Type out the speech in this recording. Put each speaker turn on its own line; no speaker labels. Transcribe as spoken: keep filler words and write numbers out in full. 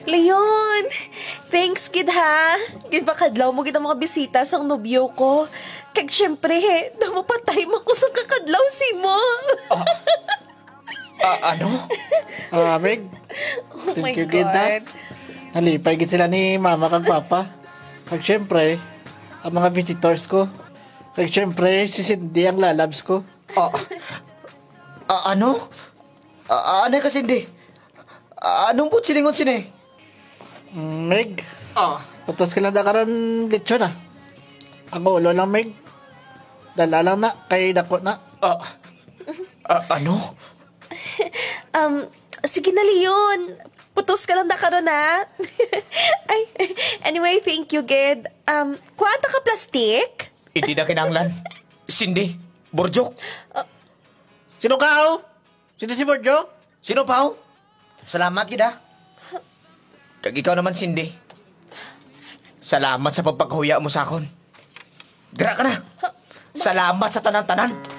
Leon, thanks gid ha. Gid ba kadlaw mo gid ang mga bisita sang nobyo ko. Kag syempre, namapatay mo ko sa kakadlaw si mo.
Ah, ano?
Ah, Meg.
Oh my
Thank you, gid, ha?
God.
Nalipay gid sila ni mama kag papa. Kag syempre, ang mga visitors ko. Kag syempre, si Cindy ang lalabs ko.
Ah, ah, ano? Ah, ano kasi hindi? Ah, anong po silingon sini?
Mm, Meg,
Ah,
utos ka lang da karon gitsyo na. Ang ulo lang, Meg. Dala lang na, kay dako na.
ah, ah, ano?
Um, sige na Leon. Putos ka lang na karon ha. Ay, anyway, thank you gid. Um, kuwanta ka plastic?
Hindi na kinanglan. Cindy, Borjok,
Sino ka, oh? Sino si Borjo?
sino pa ho? Salamat kita. Kag ikaw naman, Cindy. Salamat sa pagpaghuya mo sa akon. Dira ka na. Salamat sa tanan-tanan.